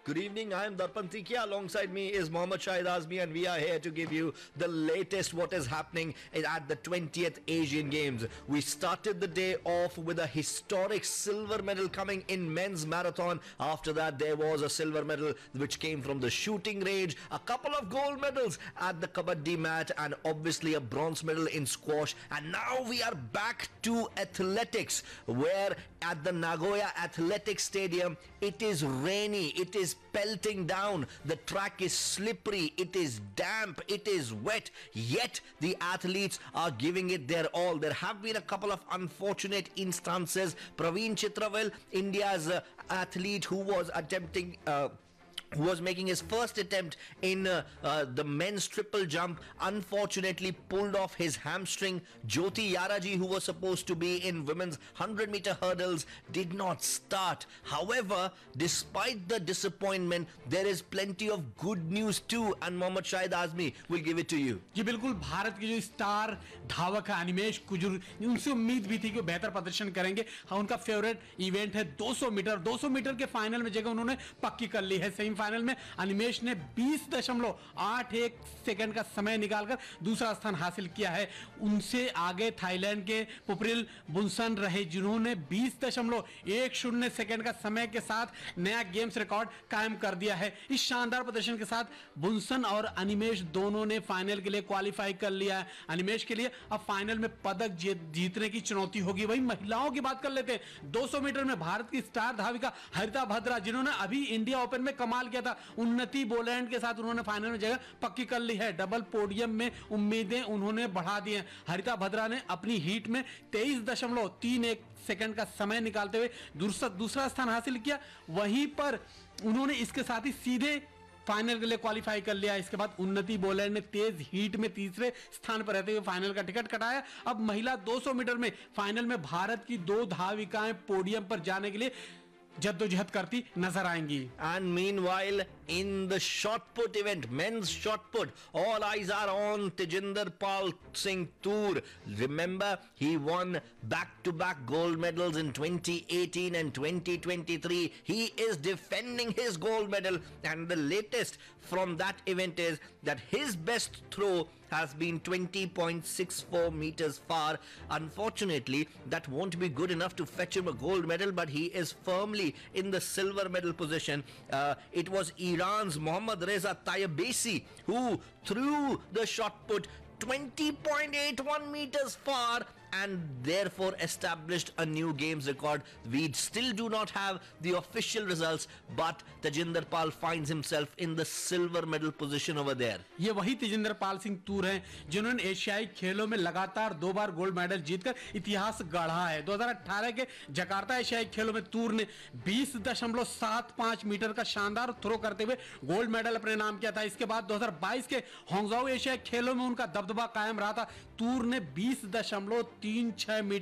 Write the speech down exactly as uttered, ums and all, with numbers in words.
Good evening. I am Darpan Tikia. Alongside me is Mohammad Shahid Azmi, and we are here to give you the latest what is happening at the twentieth Asian Games. We started the day off with a historic silver medal coming in men's marathon. After that, there was a silver medal which came from the shooting range, a couple of gold medals at the kabaddi mat, and obviously a bronze medal in squash. And now we are back to athletics, where at the Nagoya Athletics Stadium, it is rainy, it is pelting down, the track is slippery, it is damp, it is wet, yet the athletes are giving it their all. There have been a couple of unfortunate instances. Praveen Chitravel, India's uh, athlete who was attempting uh, who was making his first attempt in uh, uh, the men's triple jump, unfortunately pulled off his hamstring. Jyoti Yaraji, who was supposed to be in women's one hundred meter hurdles, did not start. However, despite the disappointment, there is plenty of good news too, and Mohammad Shahid Azmi will give it to you. जी बिल्कुल, भारत के जो star धावक है अनिमेश कुजूर, उनसे उम्मीद भी थी कि बेहतर प्रदर्शन करेंगे. हाँ, उनका फेवरेट इवेंट है दो सौ मीटर. दो सौ मीटर के फाइनल में जगह उन्होंने पक्की कर ली है. सेमीफाइनल में अनिमेश ने बीस दशमलव आठ एक सेकंड का समय निकालकर दूसरा स्थान हासिल किया है. उनसे आगे थाईलैंड के पुपरिल बुनसन रहे, जिन्होंने बीस दशमलव एक शून्य सेकंड का समय के साथ नया गेम्स रिकॉर्ड कायम कर दिया है. इस शानदार प्रदर्शन के साथ बुनसन और अनिमेश दोनों ने फाइनल के लिए क्वालिफाई कर लिया है. अनिमेश के लिए अब फाइनल में पदक जीतने की चुनौती होगी. वहीं महिलाओं की बात कर लेते हैं. दो सौ मीटर में भारत की स्टार धाविका हरिता भद्रा, जिन्होंने अभी इंडिया ओपन में कमाल किया था, उन्नति बोलैंड के साथ उन्होंने फाइनल में जगह पक्की कर ली है. डबल पोडियम में उम्मीदें उन्होंने बढ़ा दी हैं. हरिता भद्रा ने अपनी हीट में तेईस दशमलव तीन एक सेकंड का समय निकालते हुए दूसरा दूसरा स्थान हासिल किया. वहीं पर उन्होंने इसके साथ ही सीधे फाइनल के लिए क्वालिफाई कर लिया. इसके बाद उन्नति बोलैंड ने तेज हीट में तीसरे स्थान पर रहते हुए फाइनल का टिकट कटाया. अब महिला दो सौ मीटर में फाइनल में भारत की दो धाविकाएं पोडियम पर जाने के लिए जद्दोजहद करती नजर आएंगी. And meanwhile, in the shot put event, men's shot put, all eyes are on Tejinder Pal Singh Toor. Remember, he won back-to-back gold medals in twenty eighteen and twenty twenty-three. He is defending his gold medal, and the latest from that event is that his best throw has been twenty point six four meters far. Unfortunately, that won't be good enough to fetch him a gold medal, but he is firmly in the silver medal position. Uh, it was Iran's Mohammad Reza Tayyabesi who threw the shot put twenty point eight one meters far and therefore established a new games record. We still do not have the official results, but Tejinder Pal finds himself in the silver medal position over there. ये वही तेजिंदर पाल सिंह तूर हैं जिन्होंने एशियाई खेलों में लगातार दो बार gold medal जीतकर इतिहास गढ़ा है. दो हज़ार अठारह के जकार्ता एशियाई खेलों में तूर ने बीस दशमलव सात पाँच मीटर का शानदार थ्रो करते हुए गोल्ड मेडल अपने नाम किया था. इसके बाद दो हज़ार बाईस के हांगझाओ एशियाई खेलों में उनका दबदबा कायम रहा था. तूर ने बीस दशमलव तीन छह मीटर